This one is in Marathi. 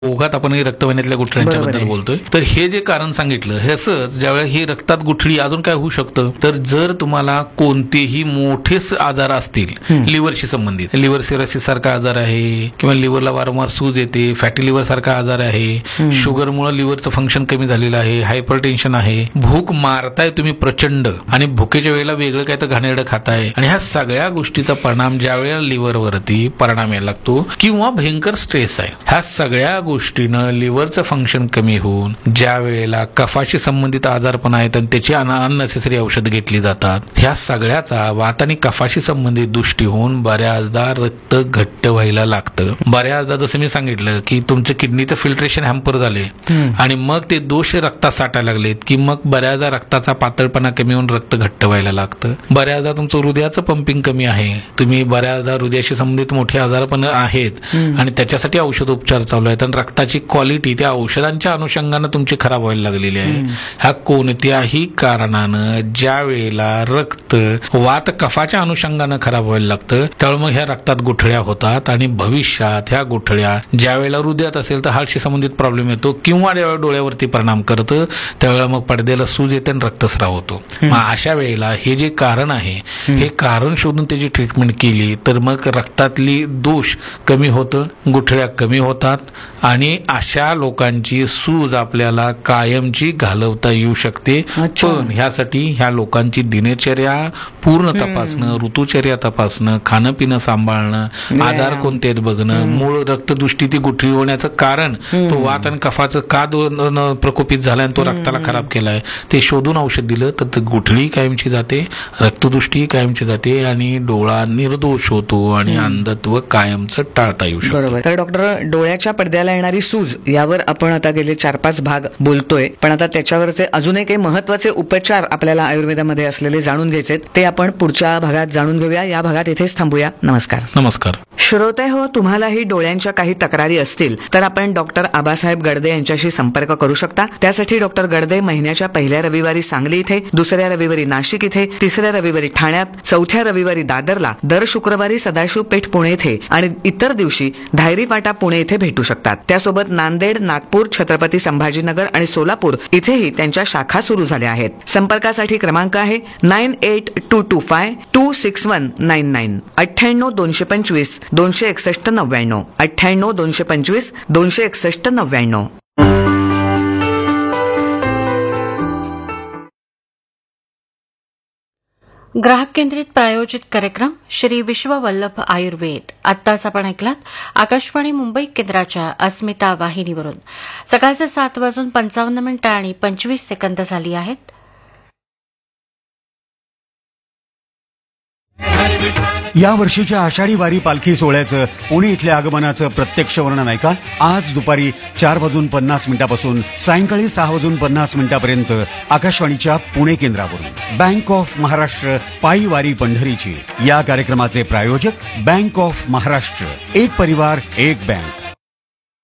ओघात आपण रक्तवाहिन्यातल्या गुठळ्यांच्याबद्दल बोलतोय. तर हे जे कारण सांगितलं हे असंच ज्यावेळेला ही रक्तात गुठळी अजून काय होऊ शकतं तर जर तुम्हाला कोणतेही मोठे आजार असतील लिव्हरशी संबंधित, लिव्हर सिरोसिस सारखा आजार आहे किंवा लिव्हरला वारंवार सूज येते, फॅटी लिव्हर सारखा आजार आहे, शुगरमुळे लिव्हरचं फंक्शन कमी झालेलं आहे, हायपरटेन्शन आहे, भूक मारताय तुम्ही प्रचंड आणि भुकेच्या वेळेला वेगळं काय तर घाणेरडं खाताय आणि ह्या सगळ्या गोष्टीचा परिणाम ज्या वेळेला लिव्हरवरती परिणाम यायला लागतो किंवा भयंकर स्ट्रेस आहे, ह्या सगळ्या गोष्टीनं लिव्हरचं फंक्शन कमी होऊन ज्या वेळेला कफाशी संबंधित आजारपण आहेत आणि त्याची अननेसेसरी औषध घेतली जातात, ह्या सगळ्याचा वात आणि कफाशी संबंधित दृष्टी होऊन बऱ्याचदा रक्त घट्ट व्हायला लागतं. बऱ्याचदा जसं मी सांगितलं की तुमचं किडनीचं फिल्ट्रेशन हॅम्पर झाले आणि मग ते दोष रक्तात साठायला लागलेत की मग बऱ्याचदा रक्ताचा पातळपणा कमी होऊन रक्त घट्ट व्हायला लागतं. बऱ्याचदा तुमचं हृदयाचं पंपिंग कमी आहे, तुम्ही बऱ्याचदा हृदयाशी संबंधित मोठे आजारपण आहेत आणि त्याच्यासाठी औषधोपचार चालू आहेत आणि रक्ताची क्वालिटी त्या औषधांच्या अनुषंगानं तुमची खराब व्हायला लागलेली आहे. ह्या कोणत्याही कारणानं ज्या वेळेला रक्त वात कफाच्या अनुषंगानं खराब व्हायला लागतं त्यामुळे मग ह्या रक्तात गुठळ्या होतात आणि भविष्यात ह्या गुठळ्या ज्या वेळेला हृदयात असेल तर हार्टशी संबंधित प्रॉब्लेम येतो किंवा डोळ्यावरती परिणाम करतं, त्यावेळेला मग पडद्याला सूज येते आणि रक्तस्राव होतो. मग अशा वेळेला हे जे कारण आहे हे कारण शोधून त्याची ट्रीटमेंट केली तर मग रक्तातली दोष कमी होतं, गुठळ्या कमी होतात आणि अशा लोकांची सूज आपल्याला कायमची घालवता येऊ शकते. पण ह्यासाठी ह्या लोकांची दिनचर्या पूर्ण तपासणं, ऋतुचर्या तपासणं, खाणं पिणं सांभाळणं, आजार कोणते आहेत बघणं, मूळ रक्तदृष्टी ती गुठळी होण्याचं कारण तो वात आणि कफाचं का प्रकोपित झालाय आणि तो रक्ताला खराब केलाय ते शोधून औषध दिलं तर गुठळी कायमची जाते, रक्तदृष्टी कायमची जाते आणि डोळा निर्दोष होतो आणि अंधत्व कायमचं टाळता येऊ शकतं. बरोबर. तर डॉक्टर, डोळ्याच्या पडद्याला येणारी सूज यावर आपण आता गेले 4-5 भाग बोलतोय, पण आता त्याच्यावरचे अजून एक महत्वाचे उपचार आपल्याला आयुर्वेदामध्ये असलेले जाणून घ्यायचे, ते आपण पुढच्या भागात जाणून घेऊया. या भागात इथेच थांबूया. नमस्कार. नमस्कार. श्रोते हो, तुम्हालाही डोळ्यांच्या काही तक्रारी असतील तर आपण डॉक्टर आबासाहेब गडदे यांच्याशी संपर्क करू शकता. त्यासाठी डॉक्टर गडदे महिन्याच्या पहिल्या रविवारी सांगली इथे, दुसऱ्या रविवारी नाशिक इथे, तिसऱ्या रविवारी ठाण्यात, चौथ्या रविवारी दादरला, दर शुक्रवारी सदाशिव पेठ पुणे इथे आणि इतर दिवशी धायरी फाटा पुणे इथे भेटू शकतात. त्यासोबत नांदेड, नागपूर, छत्रपती संभाजीनगर आणि सोलापूर इथेही त्यांच्या शाखा सुरू झाल्या आहेत. संपर्कासाठी क्रमांक आहे 9822526199 98-225-261-99 98-225-261-99. ग्राहक केंद्रित प्रायोजित कार्यक्रम श्री विश्ववल्लभ आयुर्वेद. आत्ताच आपण ऐकलात आकाशवाणी मुंबई केंद्राच्या अस्मिता वाहिनीवरून. सकाळचे 7:55 झाली आहेत. या वर्षीच्या आषाढी वारी पालखी सोहळ्याचं पुणे इथल्या आगमनाचं प्रत्यक्ष वर्णन ऐका आज दुपारी 4:50 पासून सायंकाळी 6:50 आकाशवाणीच्या पुणे केंद्रावरून. बँक ऑफ महाराष्ट्र पायी वारी पंढरीची या कार्यक्रमाचे प्रायोजक बँक ऑफ महाराष्ट्र. एक परिवार एक बँक.